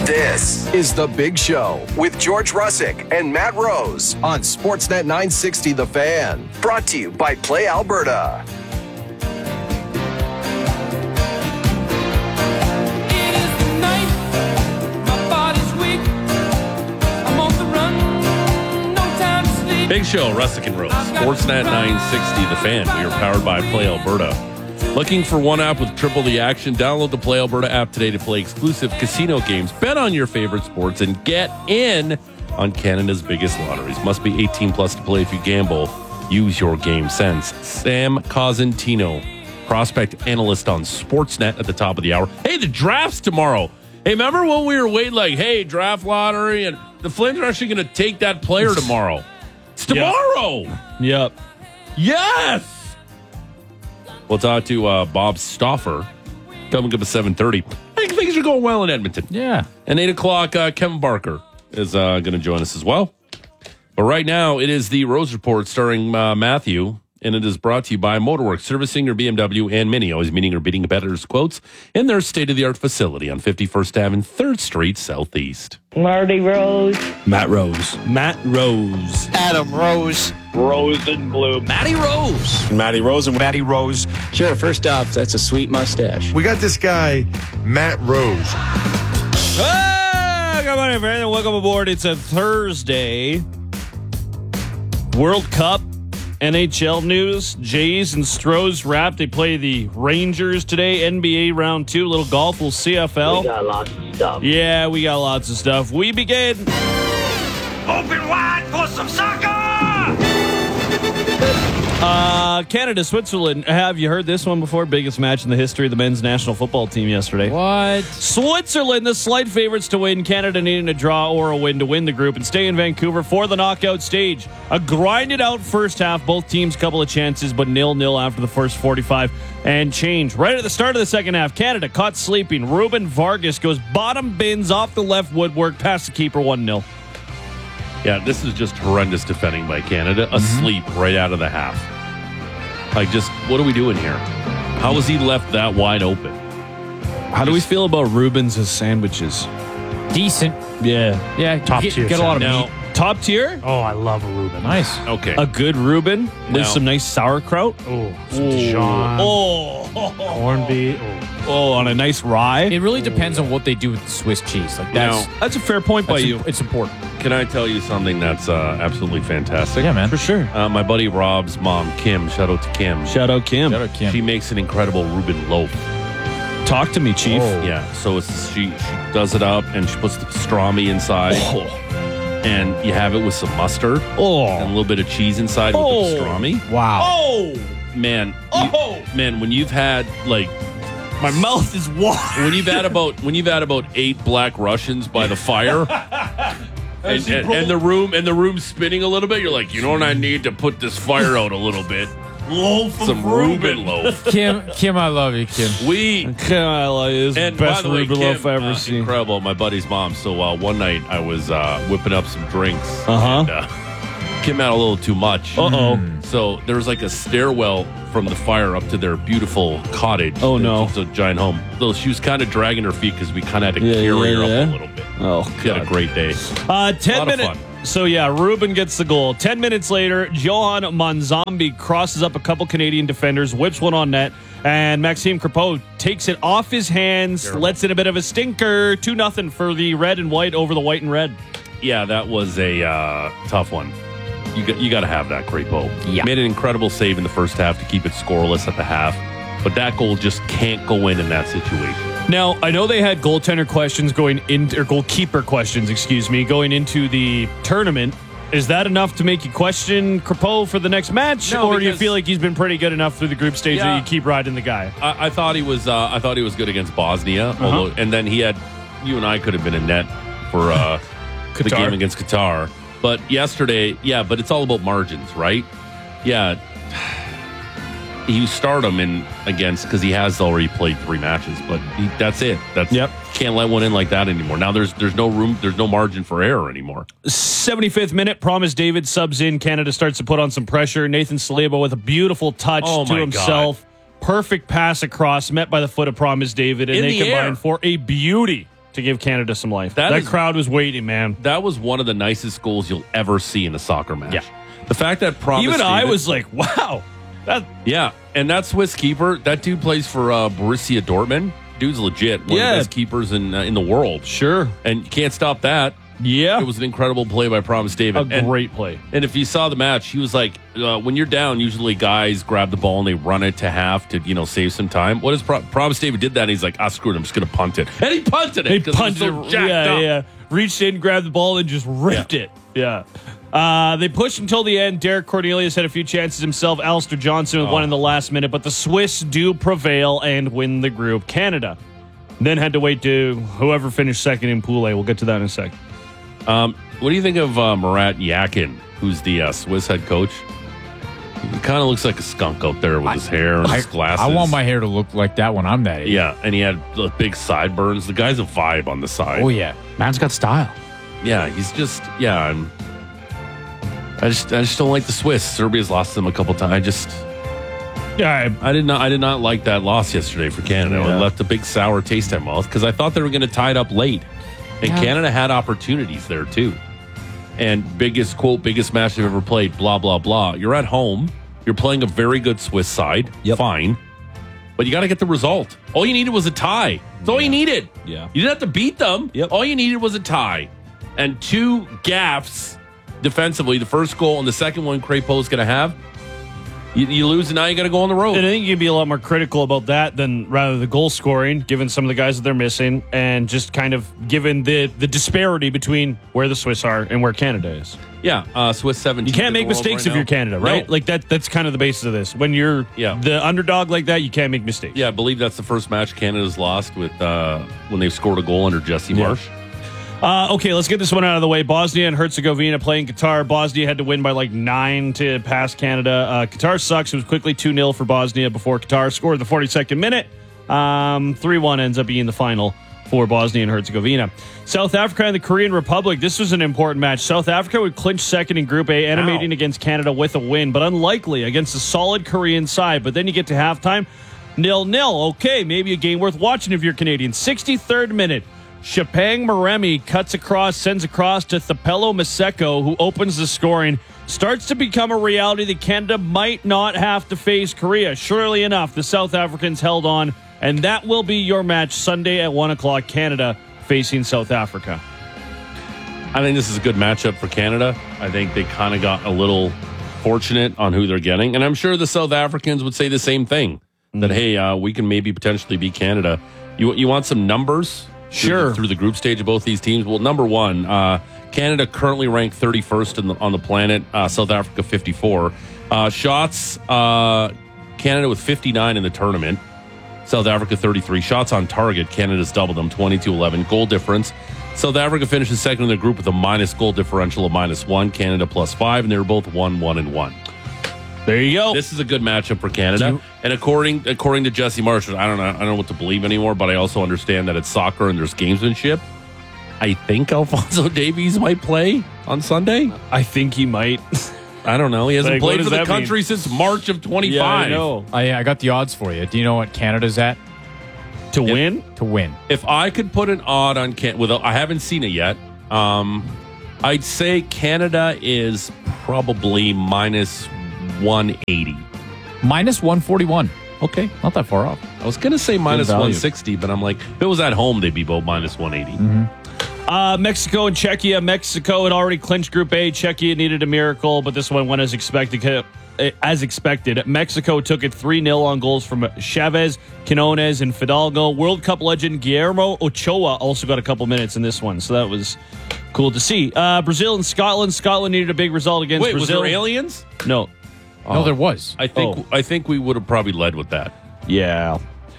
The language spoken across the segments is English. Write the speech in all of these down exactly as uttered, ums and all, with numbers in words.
This is The Big Show with George Russick and Matt Rose on Sportsnet nine sixty The Fan. Brought to you by Play Alberta. Big Show, Russick and Rose. Sportsnet nine sixty The Fan. We are powered by Play Alberta. Looking for one app with triple the action? Download the Play Alberta app today to play exclusive casino games, bet on your favorite sports, and get in on Canada's biggest lotteries. Must be eighteen plus to play if you gamble. Use your game sense. Sam Cosentino, prospect analyst on Sportsnet at the top of the hour. Hey, the draft's tomorrow. Hey, remember when we were waiting like, hey, draft lottery, and the Flames are actually going to take that player tomorrow. It's tomorrow. Yep. yep. Yes. We'll talk to uh, Bob Stauffer coming up at seven thirty. I think things are going well in Edmonton. Yeah. And eight o'clock, uh, Kevin Barker is uh, going to join us as well. But right now, it is the Rose Report starring uh, Matthew, and it is brought to you by Motorworks, servicing your B M W and Mini, always meeting or beating competitors' quotes in their state-of-the-art facility on fifty-first Avenue and third Street Southeast. Marty Rose. Matt Rose. Matt Rose. Adam Rose. Rose and Blue. Matty Rose. Matty Rose and Matty Rose. Sure, first off, that's a sweet mustache. We got this guy, Matt Rose. Ah, come on, everyone, and welcome aboard. It's a Thursday. World Cup, N H L news. Jays and Stros wrapped. They play the Rangers today. N B A round two. Little golf. Little C F L. We got lots of stuff. Yeah, we got lots of stuff. We begin. Open wide for some soccer! Uh, Canada, Switzerland. Have you heard this one before? Biggest match in the history of the men's national football team yesterday. What? Switzerland, the slight favorites to win. Canada needing a draw or a win to win the group and stay in Vancouver for the knockout stage. A grinded out first half. Both teams couple of chances, but nil-nil after the first forty-five and change. Right at the start of the second half, Canada caught sleeping. Ruben Vargas goes bottom bins off the left woodwork past the keeper one nil. Yeah, this is just horrendous defending by Canada. Mm-hmm. Asleep right out of the half. Like, just, what are we doing here? How was he left that wide open? How do we feel about Rubens as sandwiches? Decent. Yeah. Yeah, Top get, tier. Get a lot of now, meat. Top tier? Oh, I love a Reuben. Nice. Okay. A good Reuben with Now- some nice sauerkraut. Oh, some Dijon. Oh. Corned beef. Oh. Oh, on a nice rye. It really depends on what they do with the Swiss cheese. Like that's, Now- That's a fair point by that's you. im- it's important. Can I tell you something that's uh, absolutely fantastic? Yeah, man. For sure. Uh, my buddy Rob's mom, Kim, shout out to Kim. Shout out Kim. Shout out Kim. She makes an incredible Reuben loaf. Talk to me, Chief. Oh. Yeah, so it's, she, she does it up and she puts the pastrami inside. And you have it with some mustard Oh. and a little bit of cheese inside Oh. with the pastrami. Wow. Oh. Man, you- Oh. man, when you've had like My mouth is watering. when you've had about when you've had about eight black Russians by the fire, and, and, and the room and the room spinning a little bit, you're like, you know what I need to put this fire out a little bit. Loaf of Some Reuben loaf. Kim, Kim, I love you, Kim. We Kyle is the and by best the way, Reuben Kim, loaf I've ever uh, seen. incredible. My buddy's mom. So uh, one night I was uh, whipping up some drinks. Uh-huh. And, uh, Kim had a little too much. Uh-oh. So there was like a stairwell from the fire up to their beautiful cottage. Oh, no. It's a giant home. So she was kind of dragging her feet because we kind of had to Yeah, carry yeah, her yeah. up a little bit. Oh, She had a great day. Uh, ten Lot of minutes. fun. So yeah, Ruben gets the goal. Ten minutes later, Johan Monzambi crosses up a couple Canadian defenders, whips one on net, and Maxime Crepeau takes it off his hands, Terrible. lets in a bit of a stinker. Two nothing for the red and white over the white and red. Yeah, that was a uh, tough one. You got, you got to have that, Crepeau. Yeah. Made an incredible save in the first half to keep it scoreless at the half, but that goal just can't go in in that situation. Now, I know they had goaltender questions going in, or goalkeeper questions, excuse me, going into the tournament. Is that enough to make you question Crepeau for the next match, No, or do you because- feel like he's been pretty good enough through the group stage Yeah. that you keep riding the guy? I, I thought he was. Uh, I thought he was good against Bosnia, Uh-huh. although, and then he had. You and I could have been in net for uh, the Qatar. game against Qatar. But yesterday, yeah. But it's all about margins, right? Yeah. You start him in against because he has already played three matches, but he, that's it. That's Yep. Can't let one in like that anymore. Now there's there's no room. There's no margin for error anymore. seventy-fifth minute, Promise David subs in. Canada starts to put on some pressure. Nathan Saliba with a beautiful touch Oh, to my himself. Perfect pass across, met by the foot of Promise David, and In they the combine air. for a beauty. to give Canada some life. That That, is- crowd was waiting, man. That was one of the nicest goals you'll ever see in a soccer match. Yeah. The fact that Promise Even I David- was like, wow. That Yeah, and that Swiss keeper, that dude plays for uh, Borussia Dortmund. Dude's legit. One Yeah. of the best keepers in uh, in the world. Sure. And you can't stop that. Yeah. It was an incredible play by Promise David. a and, great play. And if you saw the match, he was like, uh, when you're down, usually guys grab the ball and they run it to half to, you know, save some time. What is Pro- Promise David did that? And he's like, ah, screw it, I'm just going to punt it. And he punted it. He 'cause it was punted so it. jacked Yeah, up. yeah. Reached in, grabbed the ball, and just ripped it. Yeah. Uh, they pushed until the end. Derek Cornelius had a few chances himself. Alistair Johnson with Oh. one in the last minute, but the Swiss do prevail and win the group. Canada then had to wait to whoever finished second in Pool A. We'll get to that in a second. Um, what do you think of uh, Murat Yakin, who's the uh, Swiss head coach? He kind of looks like a skunk out there with his hair and his I, glasses. I want my hair to look like that when I'm that age. Yeah, and he had the big sideburns. The guy's a vibe on the side. Oh, yeah. Man's got style. Yeah, he's just yeah. I'm, I just I just don't like the Swiss. Serbia's lost them a couple times. I just Yeah, I did not I did not like that loss yesterday for Canada. Yeah. It left a big sour taste in my mouth because I thought they were going to tie it up late, and Yeah. Canada had opportunities there too. And biggest quote biggest match they've ever played. Blah blah blah. You're at home. You're playing a very good Swiss side. Yep. Fine. But you got to get the result. All you needed was a tie. That's all you needed. Yeah. You didn't have to beat them. Yep. All you needed was a tie. And two gaffes defensively. The first goal and the second one Crepeau's going to have. You, you lose, and now you got to go on the road. And I think you'd be a lot more critical about that than rather the goal scoring, given some of the guys that they're missing, and just kind of given the, the disparity between where the Swiss are and where Canada is. Yeah, uh, Swiss seventeen. You can't in make the world mistakes right if now. you're Canada, right? No. Like that. That's kind of the basis of this. When you're Yeah. the underdog like that, you can't make mistakes. Yeah, I believe that's the first match Canada's lost with uh, when they've scored a goal under Jesse Yeah. Marsh. Uh, okay, let's get this one out of the way. Bosnia and Herzegovina playing Qatar. Bosnia had to win by like nine to pass Canada. Uh, Qatar sucks. It was quickly two nil for Bosnia before Qatar scored the forty-second minute. Um, three one ends up being the final for Bosnia and Herzegovina. South Africa and the Korean Republic. This was an important match. South Africa would clinch second in Group A, animating Ow. against Canada with a win, but unlikely against a solid Korean side. But then you get to halftime, nil nil. Okay, maybe a game worth watching if you're Canadian. sixty-third minute. Shapang Maremi cuts across, sends across to Thapelo Maseko, who opens the scoring. Starts to become a reality that Canada might not have to face Korea. Surely enough, the South Africans held on, and that will be your match Sunday at one o'clock, Canada facing South Africa. I think this is a good matchup for Canada. I think they kind of got a little fortunate on who they're getting. And I'm sure the South Africans would say the same thing, that, hey, uh, we can maybe potentially beat Canada. You, you want some numbers? Through Sure. the, through the group stage of both these teams. Well, number one, uh, Canada currently ranked thirty-first in the, on the planet. Uh, South Africa fifty-four. Uh, shots, uh, Canada with fifty-nine in the tournament. South Africa thirty-three. Shots on target, Canada's doubled them, twenty-two eleven. Goal difference. South Africa finishes second in the group with a minus goal differential of minus one. Canada plus five, and they were both one, one, and one. There you go. This is a good matchup for Canada. You- and according according to Jesse Marsh, I don't know I don't know what to believe anymore, but I also understand that it's soccer and there's gamesmanship. I think Alphonso Davies might play on Sunday. I think he might. I don't know. He hasn't Like, what played does for the that country mean? since March of twenty-five. Yeah, I know. I, I got the odds for you. Do you know what Canada's at To win? to win? If I could put an odd on Can without I haven't seen it yet. Um, I'd say Canada is probably minus one eighty. Minus one forty-one. Okay, not that far off. I was gonna say minus value. one sixty, but I'm like, if it was at home, they'd be both minus one eighty. Uh, Mexico and Czechia. Mexico had already clinched Group A. Czechia needed a miracle, but this one went as expected. As expected, Mexico took it three nil on goals from Chavez, Quinones, and Fidalgo. World Cup legend Guillermo Ochoa also got a couple minutes in this one, so that was cool to see. Uh, Brazil and Scotland. Scotland needed a big result against Wait, was Brazil. there aliens? No. No, there was. I think Oh. I think we would have probably led with that. Yeah.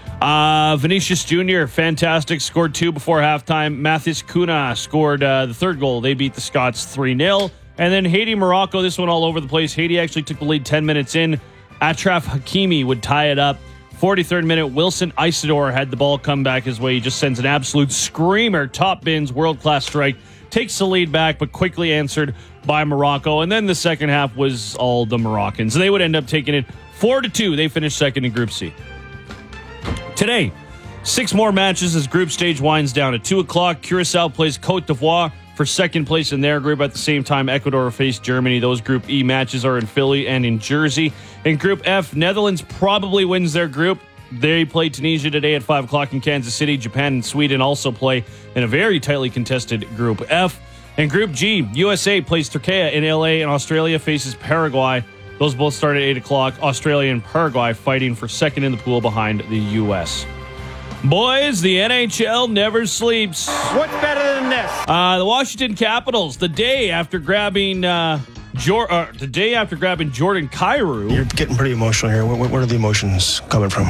Uh, Vinicius Junior, fantastic, scored two before halftime. Mathis Cunha scored uh, the third goal. They beat the Scots three nil. And then Haiti, Morocco, this one all over the place. Haiti actually took the lead ten minutes in. Achraf Hakimi would tie it up. forty-third minute, Wilson Isidore had the ball come back his way. He just sends an absolute screamer. Top bins, world-class strike. Takes the lead back, but quickly answered by Morocco. And then the second half was all the Moroccans. They would end up taking it four to two. They finished second in Group C. Today, Six more matches as group stage winds down at two o'clock. Curacao plays Cote d'Ivoire for second place in their group. At the same time, Ecuador face Germany. Those Group E matches are in Philly and in Jersey. In Group F, Netherlands probably wins their group. They play Tunisia today at five o'clock in Kansas City. Japan and Sweden also play in a very tightly contested Group F. In Group G, U S A plays Turkey in L A, and Australia faces Paraguay. Those both start at eight o'clock. Australia and Paraguay fighting for second in the pool behind the U S Boys, the N H L never sleeps. What's better than this? Uh, the Washington Capitals, the day after grabbing uh, Jor- uh, the day after grabbing Jordan Kyrou. You're getting pretty emotional here. Where, where are the emotions coming from?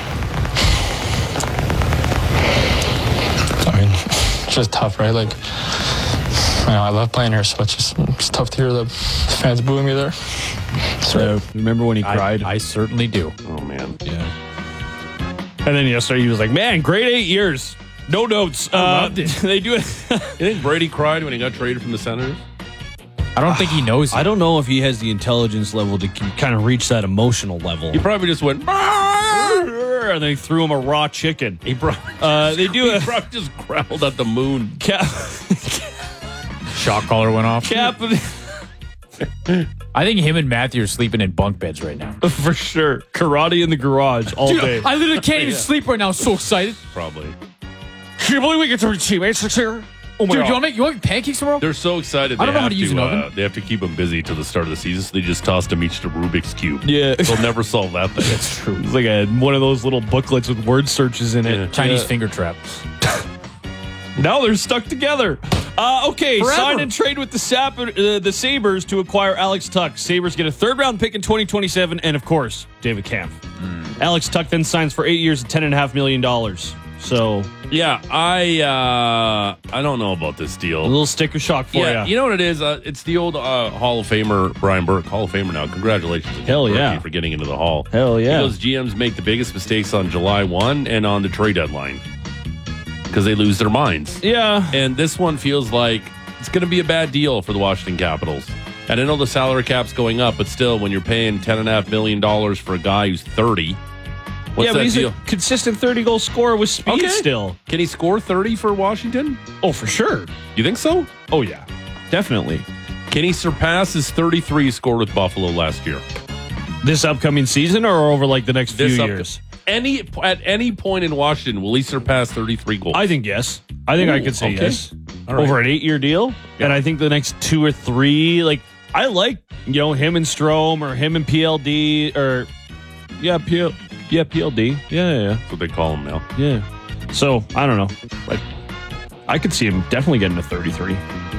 I mean, it's just tough, right? Like, I know I love playing here, so it's just it's tough to hear the fans booing me there. So, remember when he cried? I, I certainly do. Oh, man. Yeah. And then yesterday he was like, man, great eight years. No notes. I uh, loved it. They do it. You think Brady cried when he got traded from the Senators? I don't think he knows. I don't know if he has the intelligence level to kind of reach that emotional level. He probably just went, And they threw him a raw chicken. he probably, Uh, they do he a probably just growled at the moon. cap. Shock collar went off. cap I think him and Matthew are sleeping in bunk beds right now. for sure. Karate in the garage all Dude, day. I literally can't even sleep right now. I'm so excited. Probably. Can you believe we get to be teammates this year? Oh my Dude, God. you want to make you want pancakes tomorrow? They're so excited. They I don't know how have to use to, an uh, oven. They have to keep them busy till the start of the season, so they just tossed them each to Rubik's Cube. Yeah. They'll never solve that thing. That's True. It's like a, one of those little booklets with word searches in it. Yeah. Chinese Yeah. finger trap. Now they're stuck together. Uh, okay, Forever. sign and trade with the Sap- uh, the Sabres to acquire Alex Tuck. Sabres get a third round pick in twenty twenty-seven, and of course, David Kampf. Mm. Alex Tuck then signs for eight years at ten and a half million dollars. So Yeah, I uh, I don't know about this a deal. little sticker shock for Yeah, you. you know what it is? Uh, it's the old uh, Hall of Famer Brian Burke, Hall of Famer now. Congratulations, Hell Burke, yeah. for getting into the Hall. Hell yeah. Those G Ms make the biggest mistakes on July first and on the trade deadline because they lose their minds. Yeah. And this one feels like it's going to be a bad deal for the Washington Capitals. And I know the salary cap's going up, but still, when you're paying ten and a half million dollars for a guy who's thirty, what's yeah, that but he's deal? a consistent thirty goal scorer with speed Okay. still. Can he score thirty for Washington? Oh, for sure. You think so? Oh, yeah. Definitely. Can he surpass his thirty-three he scored with Buffalo last year? This upcoming season or over like the next few This up- years? Any at any point in Washington, will he surpass thirty-three goals? I think yes. I think I Ooh, could say okay. yes. All right. Over an eight-year deal. And I think the next two or three, like, I like, you know, him and Strome or him and P L D or, yeah, P L, yeah, P L D. Yeah, yeah, That's what they call him now. yeah. So, I don't know. Like, I could see him definitely getting to thirty-three.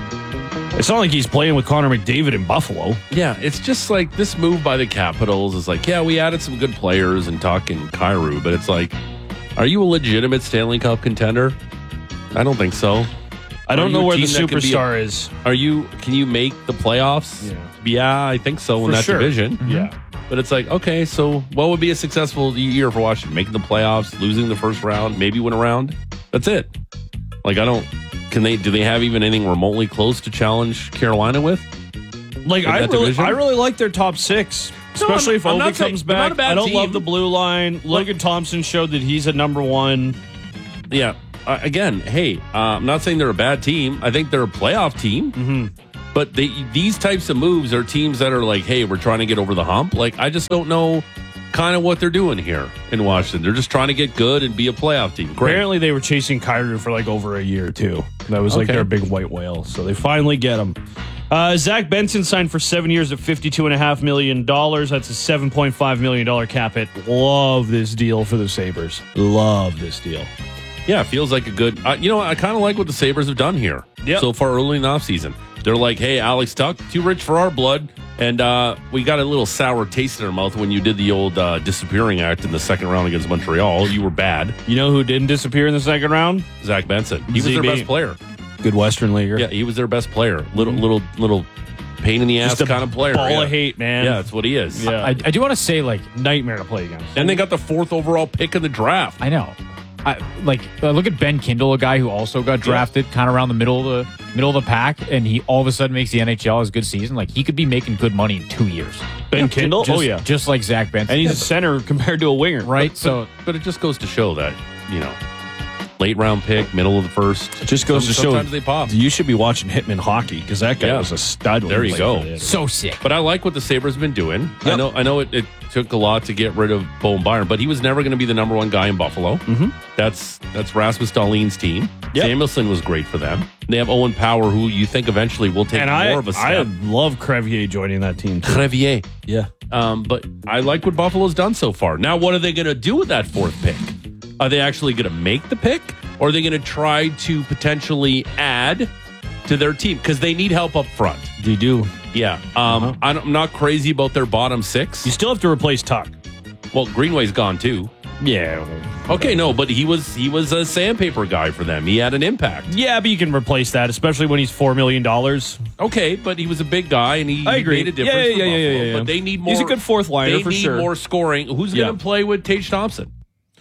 It's not like he's playing with Connor McDavid in Buffalo. Yeah, it's just like this move by the Capitals is like, yeah, we added some good players and Tuck and Kyrou, but it's like, are you a legitimate Stanley Cup contender? I don't think so. I don't Are know you a where the team that could be a- superstar is. Are you? Can you make the playoffs? Yeah. Yeah, I think so in For that sure. division. Yeah. But it's like, okay, so what would be a successful year for Washington? Making the playoffs, losing the first round, maybe win a round. That's it. Like, I don't. Can they? Do they have even anything remotely close to challenge Carolina with? Like, In I that really, division? I really like their top six. Especially I'm- if I'm Ovi not saying- comes they're not back. a bad I don't team. love the blue line. Logan Thompson showed that he's a number one. Yeah. Uh, again, hey, uh, I'm not saying they're a bad team. I think they're a playoff team. Mm-hmm. But they, these types of moves are teams that are like, hey, we're trying to get over the hump. Like, I just don't know kind of what they're doing here in Washington. They're just trying to get good and be a playoff team. Great. Apparently, they were chasing Kyrou for like over a year, too. That was like Okay. their big white whale. So they finally get him. Uh, Zach Benson signed for seven years at fifty-two point five million dollars. That's a seven point five million dollars cap hit. Love this deal for the Sabres. Love this deal. Yeah, it feels like a good. Uh, you know, I kind of like what the Sabres have done here Yep. so far early in the offseason. They're like, hey, Alex Tuck, too rich for our blood. And uh, we got a little sour taste in our mouth when you did the old uh, disappearing act in the second round against Montreal. You were bad. You know who didn't disappear in the second round? Zach Benson. He was Z their B. best player. Good Western Leaguer. Yeah, he was their best player. Little, little, little pain in the ass Just a kind of player. ball yeah. of hate, man. Yeah, that's what he is. Yeah. I, I do want to say, like, Nightmare to play against. And they got the fourth overall pick in the draft. I know. I, like, uh, look at Ben Kindle, a guy who also got drafted kind of around the middle of the middle of the pack, and he all of a sudden makes the N H L as a good season. Like, he could be making good money in two years. Ben Kindle? Just, oh, yeah. just like Zach Benson. And he's a center compared to a winger. right. But, So but it just goes to show that you know, late round pick, middle of the first. It just goes Some, to show sometimes they pop. you should be watching Hitman hockey because that guy Yeah. was a stud. when There he you played go. for the- So sick. But I like what the Sabres been doing. I Yep. know I know it, it took a lot to get rid of Bowen Byron, but he was never going to be the number one guy in Buffalo. Mm-hmm. That's that's Rasmus Dahlin's team. Yep. Samuelson was great for them. They have Owen Power, who you think eventually will take And more I, of a I step. love Crevier joining that team too. Crevier. Yeah. Um, but I like what Buffalo's done so far. Now, what are they going to do with that fourth pick? Are they actually going to make the pick, or are they going to try to potentially add to their team? Because they need help up front. They do. Yeah. Um, Uh-huh. I don't- I'm not crazy about their bottom six. You still have to replace Tuck. Well, Greenway's gone too. Yeah. Okay, no, but he was he was a sandpaper guy for them. He had an impact. Yeah, but you can replace that, especially when he's four million dollars. Okay, but he was a big guy and he, I he agree. made a difference. Yeah, yeah, for yeah, yeah, Buffalo, yeah, yeah. But they need more. He's a good fourth liner they for need sure. more scoring. Who's Yeah. going to play with Tage Thompson?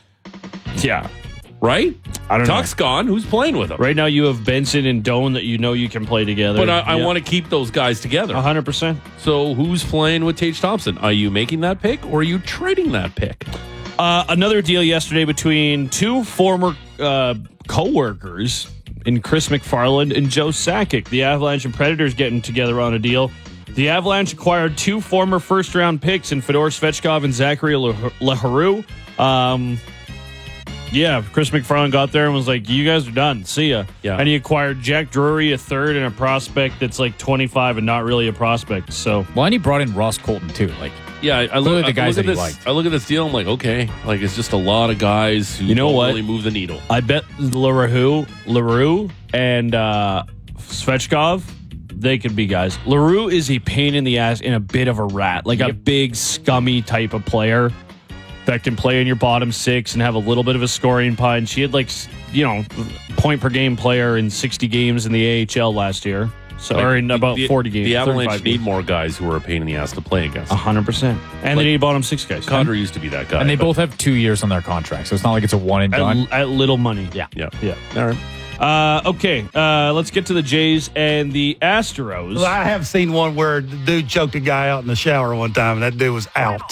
Yeah. Right? I don't Tuck's gone. Who's playing with him? Right now, you have Benson and Doan that you know you can play together. But I, I want to keep those guys together. one hundred percent. So who's playing with Tage Thompson? Are you making that pick or are you trading that pick? Uh, another deal yesterday between two former uh, co-workers in Chris McFarland and Joe Sakic. The Avalanche and Predators getting together on a deal. The Avalanche acquired two former first-round picks in Fedor Svechkov and Zachary Leroux. Um, yeah, Chris McFarland got there and was like, you guys are done. See ya. Yeah. And he acquired Jack Drury, a third, and a prospect that's like twenty-five and not really a prospect. So, Well, and he brought in Ross Colton, too. Like, Yeah, I, I Clearly look, the guys I look that at he this. liked. I look at this deal. I'm like, okay, like it's just a lot of guys who You know don't what? really move the needle. I bet LaRue, LaRue and uh, Svechkov, they could be guys. LaRue is a pain in the ass and a bit of a rat, like a big, scummy type of player that can play in your bottom six and have a little bit of a scoring punch. He had like, you know, point per game player in sixty games in the A H L last year. So, Like, or in the- about the, forty games. The Avalanche thirty-five need games. more guys who are a pain in the ass to play against. one hundred percent. And Like- they need bottom six guys. Condor used to be that guy. and they but- both have two years on their contract, so it's not like it's a one and done. At, at little money. Yeah. Yeah. Yeah. All right. Uh, okay, uh, let's get to the Jays and the Astros. Well, I have seen one where the dude choked a guy out in the shower one time, and that dude was out.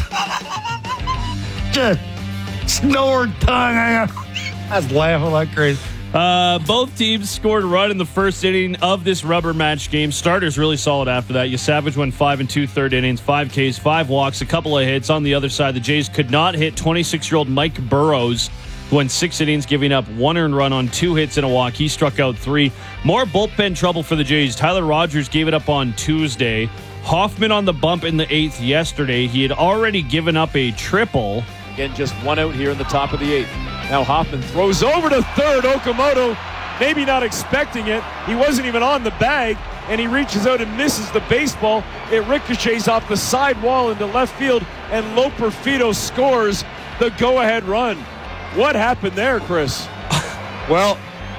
Just snored, tongue out. I was laughing like crazy. Uh, both teams scored a run in the first inning of this rubber match game. Starters really solid after that. Savage went five and two third innings, five Ks, five walks, a couple of hits. On the other side, the Jays could not hit twenty-six-year-old Mike Burrows, who went six innings, giving up one earned run on two hits and a walk. He struck out three. More bullpen trouble for the Jays. Tyler Rogers gave it up on Tuesday. Hoffman on the bump in the eighth yesterday. He had already given up a triple. Again, just one out here in the top of the eighth. Now Hoffman throws over to third. Okamoto, maybe not expecting it. He wasn't even on the bag, and he reaches out and misses the baseball. It ricochets off the side wall into left field, and Loper Fido scores the go-ahead run. What happened there, Chris? Well,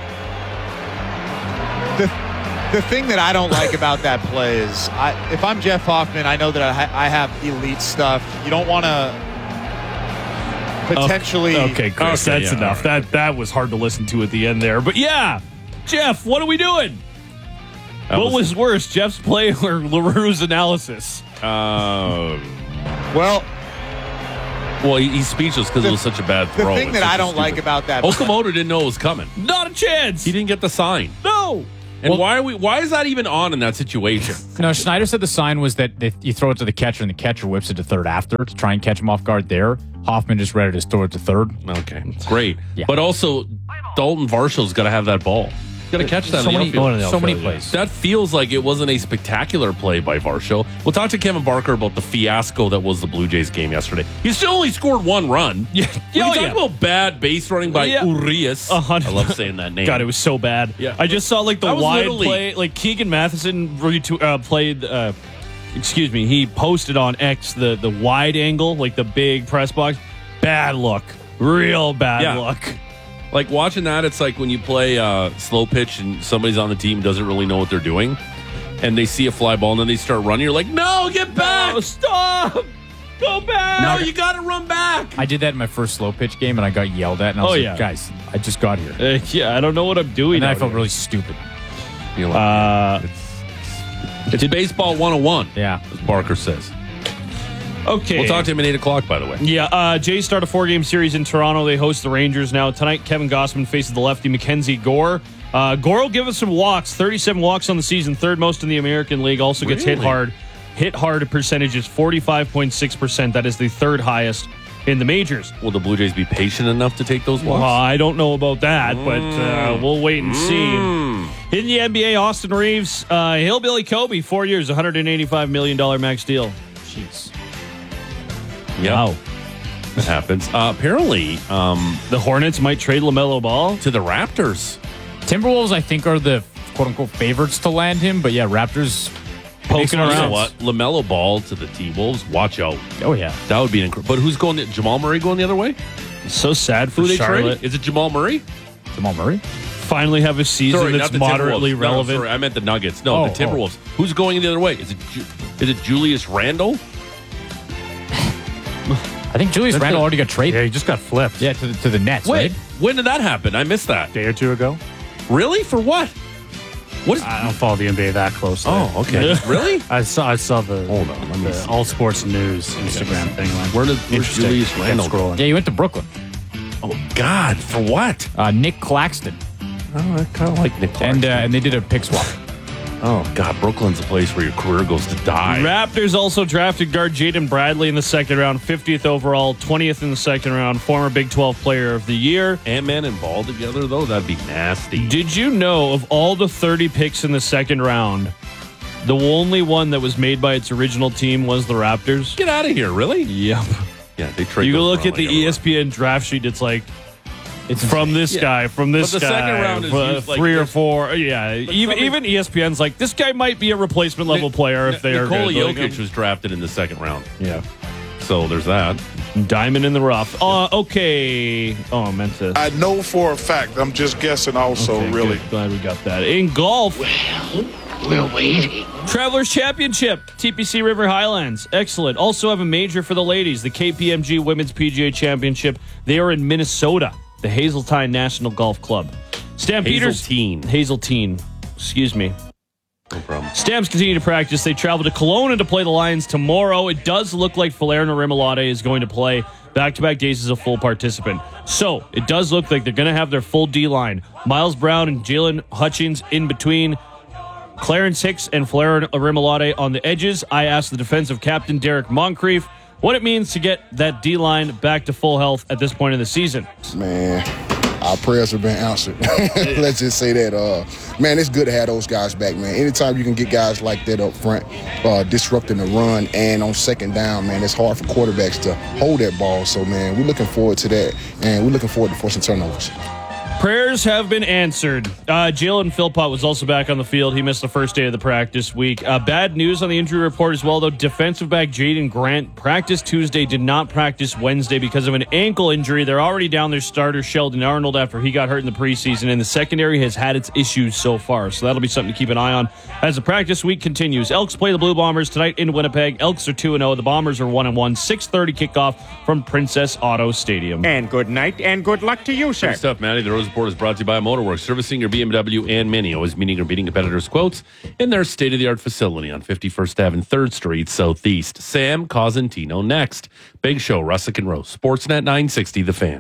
the the thing that I don't like about that play is, I, if I'm Jeff Hoffman, I know that I, ha- I have elite stuff. You don't want to potentially. Okay, Chris, Okay, that's yeah, enough. all right. That that was hard to listen to at the end there. But yeah, Jeff, what are we doing? That what was- was worse, Jeff's play or LaRue's analysis? Uh, Well, well, he- he's speechless because it was such a bad the throw. thing It's that such I a don't stupid- like about that. Okamoto didn't know it was coming. Not a chance. He didn't get the sign. No. And Well- why are we? Why is that even on in that situation? No, Schneider said the sign was that if you throw it to the catcher and the catcher whips it to third after to try and catch him off guard there. Hoffman just read it as throw it to third. Okay, great. Yeah. But also, Dalton Varshall's got to have that ball. Got to catch that So in the many, outfield. so many plays. That feels like it wasn't a spectacular play by Varsho. We'll talk to Kevin Barker about the fiasco that was the Blue Jays game yesterday. He still only scored one run. Yeah, When oh, you talk yeah. about bad base running by Yeah. Urias. A hundred- I love saying that name. God, it was so bad. Yeah. I just saw like the That was wide Little League. play. Like Keegan Matheson retu- uh, played. Uh, excuse me. He posted on X the the wide angle, like the big press box. Bad look. Real bad Yeah. look. Like watching that, it's like when you play uh, slow pitch and somebody's on the team doesn't really know what they're doing, and they see a fly ball and then they start running. You're like, no, get back! Oh, stop! Go back! No, you got to run back. I did that in my first slow pitch game, and I got yelled at. And I was Oh, like, yeah. guys, I just got here. Uh, yeah, I don't know what I'm doing. And then I out felt here. really stupid. You're like, Uh, it's baseball one oh one, Yeah. as Barker says. Okay. We'll talk to him at eight o'clock, by the way. Yeah, uh, Jays start a four-game series in Toronto. They host the Rangers now. Tonight, Kevin Gausman faces the lefty Mackenzie Gore. Uh, Gore will give us some walks, thirty-seven walks on the season, third most in the American League. Also gets Really? hit hard. Hit hard percentage is forty-five point six percent. That is the third highest in the majors. Will the Blue Jays be patient enough to take those walks? Well, I don't know about that, mm. but uh, we'll wait and mm. see. In the N B A, Austin Reeves, uh, Hillbilly Kobe, four years, one hundred eighty-five million dollars max deal. Jeez. Yep. Wow. That happens. Uh, apparently, um, the Hornets might trade LaMelo Ball to the Raptors. Timberwolves, I think, are the quote-unquote favorites to land him, but yeah, Raptors poking around. You know what? LaMelo Ball to the T-Wolves. Watch out. Oh, yeah. That would be incredible. But who's going? The, Jamal Murray going the other way? It's so sad for Who they Charlotte. trade? Is it Jamal Murray? Jamal Murray? Finally have a season sorry, that's moderately no, relevant. sorry, I meant the Nuggets. No, oh, the Timberwolves. Oh. Who's going the other way? Is it is it Julius Randle? I think Julius That's Randle a, already got traded. Yeah, he just got flipped. Yeah, to the, to the Nets, Wait, right? when did that happen? I missed that. A day or two ago. Really? For what? What is? I don't follow the N B A that closely. Oh, okay. Really? I saw. I saw the. Hold on. Let me the see. All Sports News Instagram thing. Like, Where did where's Julius Randle go? Yeah, he went to Brooklyn. Oh God! For what? Uh, Nick Claxton. Oh, I kind of like Nick Claxton. And uh, and they did a pick swap. Oh God! Brooklyn's a place where your career goes to die. Raptors also drafted guard Jaden Bradley in the second round, fiftieth overall, twentieth in the second round, former Big twelve Player of the Year. Ant-Man and Ball together, though, that'd be nasty. Did you know of all the thirty picks in the second round, the only one that was made by its original team was the Raptors? Get out of here! Really? Yep. Yeah, they trade. You go look at the E S P N draft sheet. It's like. It's from this yeah. guy, from this but the guy, second round is uh, used, like, three or four. Yeah, even even E S P N's like, this guy might be a replacement level N- player if N- they Nikola are good. Jokic was drafted in the second round. Yeah. So there's that. Diamond in the rough. Uh, okay. Oh, I meant to. I know for a fact. I'm just guessing also, Okay, really. good. Glad we got that. In golf. Well, we're waiting. Travelers Championship, T P C River Highlands. Excellent. Also have a major for the ladies, the K P M G Women's P G A Championship. They are in Minnesota, the Hazeltine National Golf Club. Stampeders. Hazeltine. Hazeltine. Excuse me. No problem. Stamps continue to practice. They travel to Kelowna to play the Lions tomorrow. It does look like Falerno Rimolade is going to play back-to-back days as a full participant. So it does look like they're going to have their full D-line. Miles Brown and Jalen Hutchings in between. Clarence Hicks and Falerno Rimolade on the edges. I asked the defensive captain, Derek Moncrief, what it means to get that D-line back to full health at this point in the season. Man, our prayers have been answered. Let's just say that. Uh, man, it's good to have those guys back, man. Anytime you can get guys like that up front, uh, disrupting the run and on second down, man, it's hard for quarterbacks to hold that ball. So, man, we're looking forward to that, and we're looking forward to forcing turnovers. Prayers have been answered. Uh, Jalen Philpott was also back on the field. He missed the first day of the practice week. Uh, bad news on the injury report as well, though. Defensive back Jaden Grant practiced Tuesday, did not practice Wednesday because of an ankle injury. They're already down their starter, Sheldon Arnold, after he got hurt in the preseason, and the secondary has had its issues so far. So that'll be something to keep an eye on as the practice week continues. Elks play the Blue Bombers tonight in Winnipeg. Elks are two and oh. The Bombers are one and one. six thirty kickoff from Princess Auto Stadium. And good night and good luck to you, sir. Good stuff, Matty. The Rose Report is brought to you by Motorworks, servicing your B M W and Mini, always meeting or beating competitors' quotes in their state-of-the-art facility on fifty-first Avenue and third Street Southeast. Sam Cosentino next. Big Show, Russick and Rose. Sportsnet nine sixty, The Fan.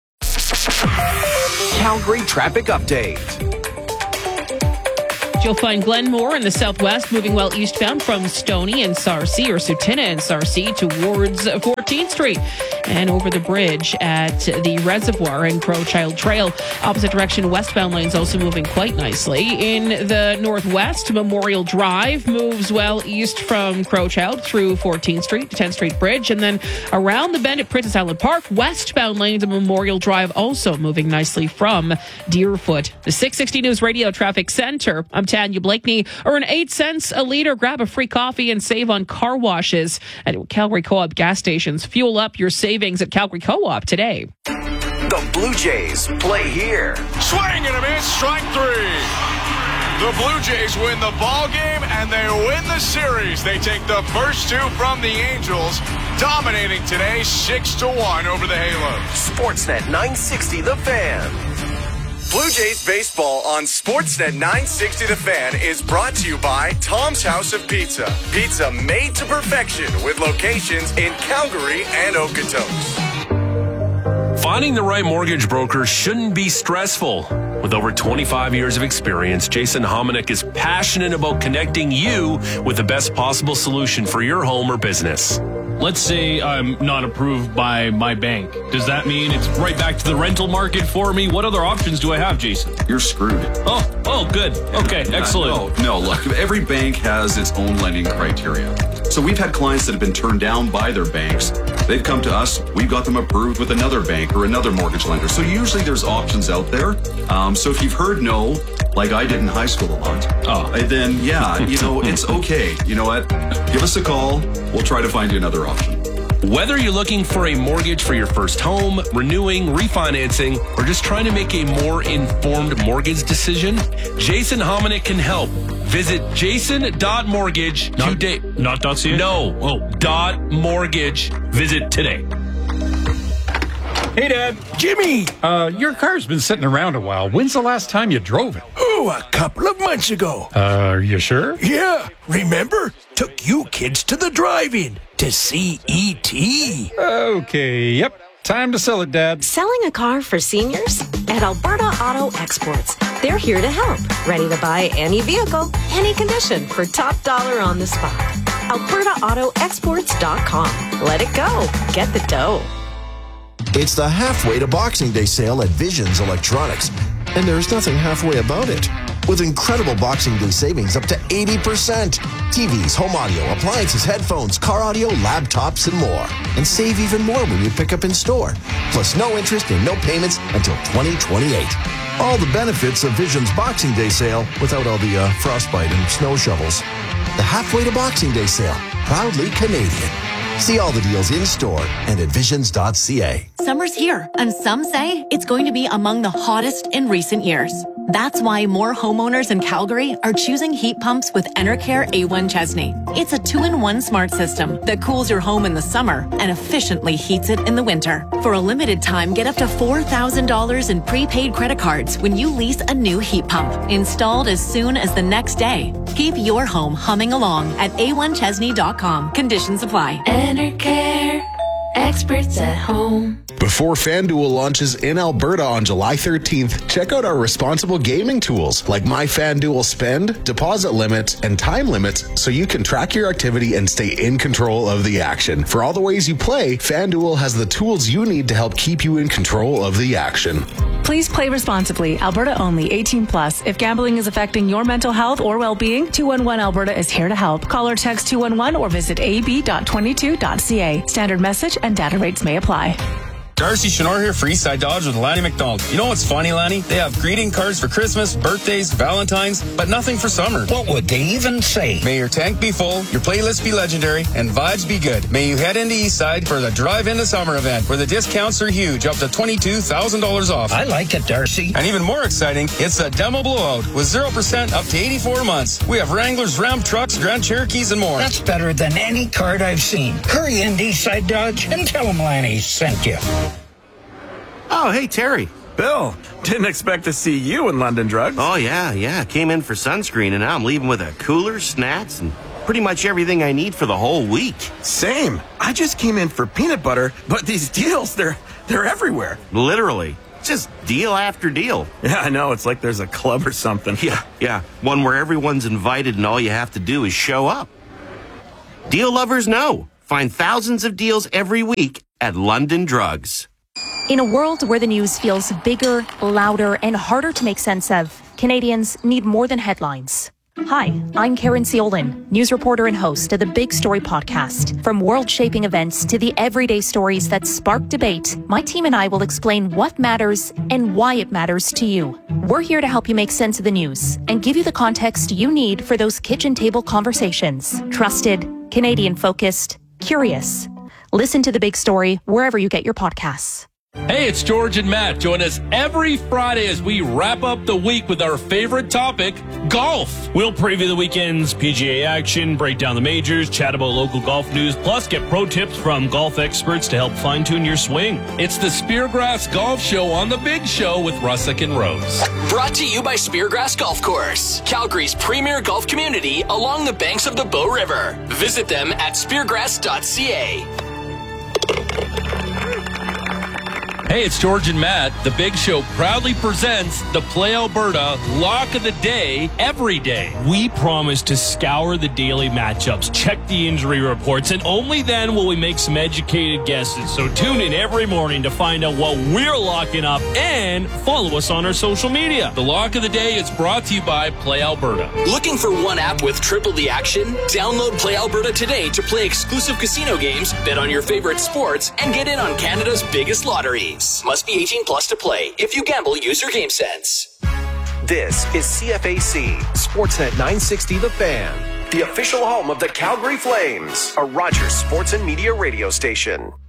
Calgary traffic update. You'll find Glenmore in the southwest moving well eastbound from Stony and Sarcee, or Sutina and Sarcee towards fourteenth Street and over the bridge at the Reservoir and Crowchild Trail. Opposite direction westbound lanes also moving quite nicely. In the northwest, Memorial Drive moves well east from Crowchild through fourteenth Street to tenth Street Bridge, and then around the bend at Princess Island Park, westbound lanes of Memorial Drive also moving nicely from Deerfoot. The six sixty News Radio Traffic Center. I'm Tanya Blakeney. Earn eight cents a liter, grab a free coffee, and save on car washes at Calgary Co-op gas stations. Fuel up your savings at Calgary Co-op today. The Blue Jays play here. Swing and a miss, strike three. The Blue Jays win the ball game and they win the series. They take the first two from the Angels, dominating today six to one over the Halos. Sportsnet nine sixty, The Fan. Blue Jays baseball on Sportsnet nine sixty The Fan is brought to you by Tom's House of Pizza. Pizza made to perfection with locations in Calgary and Okotoks. Finding the right mortgage broker shouldn't be stressful. With over twenty-five years of experience, Jason Hominick is passionate about connecting you with the best possible solution for your home or business. Let's say I'm not approved by my bank. Does that mean it's right back to the rental market for me? What other options do I have, Jason? You're screwed. Oh, oh, good. Okay, Yeah, excellent. No, no, look, every bank has its own lending criteria. So we've had clients that have been turned down by their banks. They've come to us. We've got them approved with another bank or another mortgage lender. So usually there's options out there. Um, so if you've heard no, like I did in high school a lot, oh. then yeah, you know, it's okay. You know what? Give us a call. We'll try to find you another option. Whether you're looking for a mortgage for your first home, renewing, refinancing, or just trying to make a more informed mortgage decision, Jason Hominick can help. Visit jason dot mortgage today. Not .ca? No. Oh, dot mortgage. Visit today. Hey, Dad. Jimmy! Uh, your car's been sitting around a while. When's the last time you drove it? Oh, a couple of months ago. Uh, are you sure? Yeah. Remember? Took you kids to the drive-in to see E T Okay, yep. Time to sell it, Dad. Selling a car for seniors? At Alberta Auto Exports. They're here to help. Ready to buy any vehicle, any condition for top dollar on the spot. Alberta Auto Exports dot com. Let it go. Get the dough. It's the halfway to Boxing Day sale at Visions Electronics, and there's nothing halfway about it. With incredible Boxing Day savings up to eighty percent. T Vs, home audio, appliances, headphones, car audio, laptops, and more. And save even more when you pick up in store. Plus no interest and no payments until twenty twenty-eight. All the benefits of Visions Boxing Day sale without all the uh, frostbite and snow shovels. The halfway to Boxing Day sale, proudly Canadian. See all the deals in store and at visions dot c a. Summer's here, and some say it's going to be among the hottest in recent years. That's why more homeowners in Calgary are choosing heat pumps with Enercare A one Chesney. It's a two-in-one smart system that cools your home in the summer and efficiently heats it in the winter. For a limited time, get up to four thousand dollars in prepaid credit cards when you lease a new heat pump, installed as soon as the next day. Keep your home humming along at a one chesney dot com. Conditions apply. Enercare, experts at home. Before FanDuel launches in Alberta on July thirteenth, check out our responsible gaming tools like My FanDuel Spend, deposit limits, and time limits so you can track your activity and stay in control of the action. For all the ways you play, FanDuel has the tools you need to help keep you in control of the action. Please play responsibly. Alberta only. eighteen plus. If gambling is affecting your mental health or well-being, two one one Alberta is here to help. Call or text two one one or visit a b dot twenty-two dot c a. Standard message and data rates may apply. Darcy Chenor here for Eastside Dodge with Lanny McDonald. You know what's funny, Lanny? They have greeting cards for Christmas, birthdays, Valentine's, but nothing for summer. What would they even say? May your tank be full, your playlist be legendary, and vibes be good. May you head into Eastside for the Drive Into Summer event, where the discounts are huge, up to twenty-two thousand dollars off. I like it, Darcy. And even more exciting, it's a demo blowout with zero percent up to eighty-four months. We have Wranglers, Ram trucks, Grand Cherokees, and more. That's better than any card I've seen. Hurry into Eastside Dodge and tell them Lanny sent you. Oh, hey, Terry. Bill, didn't expect to see you in London Drugs. Oh, yeah, yeah. Came in for sunscreen, and now I'm leaving with a cooler, snacks, and pretty much everything I need for the whole week. Same. I just came in for peanut butter, but these deals, they're they're everywhere. Literally. Just deal after deal. Yeah, I know. It's like there's a club or something. Yeah, yeah. One where everyone's invited and all you have to do is show up. Deal lovers know. Find thousands of deals every week at London Drugs. In a world where the news feels bigger, louder, and harder to make sense of, Canadians need more than headlines. Hi, I'm Karen Ciolin, news reporter and host of the Big Story podcast. From world-shaping events to the everyday stories that spark debate, my team and I will explain what matters and why it matters to you. We're here to help you make sense of the news and give you the context you need for those kitchen table conversations. Trusted, Canadian-focused, curious. Listen to The Big Story wherever you get your podcasts. Hey, it's George and Matt. Join us every Friday as we wrap up the week with our favorite topic, golf. We'll preview the weekend's P G A action, break down the majors, chat about local golf news, plus get pro tips from golf experts to help fine-tune your swing. It's the Speargrass Golf Show on The Big Show with Russick and Rose. Brought to you by Speargrass Golf Course, Calgary's premier golf community along the banks of the Bow River. Visit them at speargrass dot c a. Hey, it's George and Matt. The Big Show proudly presents the Play Alberta Lock of the Day every day. We promise to scour the daily matchups, check the injury reports, and only then will we make some educated guesses. So tune in every morning to find out what we're locking up and follow us on our social media. The Lock of the Day is brought to you by Play Alberta. Looking for one app with triple the action? Download Play Alberta today to play exclusive casino games, bet on your favorite sports, and get in on Canada's biggest lotteries. Must be eighteen plus to play. If you gamble, use your game sense. This is C F A C, Sportsnet nine sixty The Fan, the official home of the Calgary Flames, a Rogers Sports and Media radio station.